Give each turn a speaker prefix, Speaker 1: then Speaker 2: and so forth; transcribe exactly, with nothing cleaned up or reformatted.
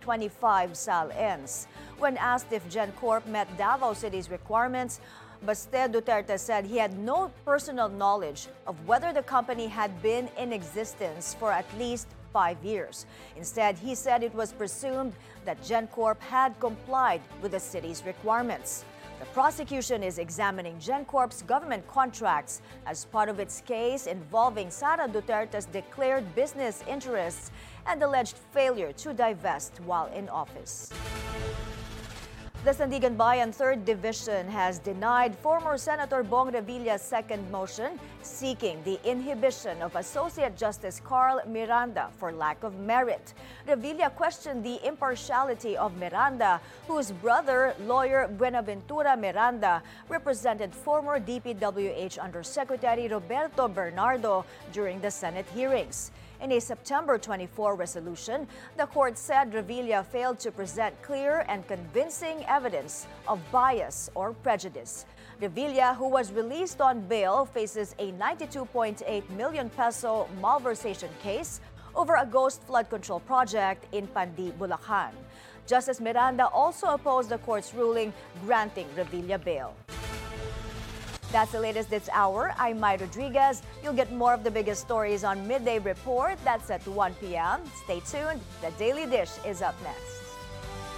Speaker 1: twenty-five S A L ends. When asked if GenCorp met Davao City's requirements, Baste Duterte said he had no personal knowledge of whether the company had been in existence for at least five years. Instead, he said it was presumed that GenCorp had complied with the city's requirements. The prosecution is examining GenCorp's government contracts as part of its case involving Sara Duterte's declared business interests and alleged failure to divest while in office. The Sandigan Bayan third Division has denied former Senator Bong Revilla's second motion seeking the inhibition of Associate Justice Carl Miranda for lack of merit. Revilla questioned the impartiality of Miranda, whose brother, lawyer Buenaventura Miranda, represented former D P W H Undersecretary Roberto Bernardo during the Senate hearings. In a September twenty-fourth resolution, the court said Revilla failed to present clear and convincing evidence of bias or prejudice. Revilla, who was released on bail, faces a ninety-two point eight million peso malversation case over a ghost flood control project in Pandi, Bulacan. Justice Miranda also opposed the court's ruling granting Revilla bail. That's the latest this hour. I'm Mai Rodriguez. You'll get more of the biggest stories on Midday Report. That's at one p m Stay tuned. The Daily Dish is up next.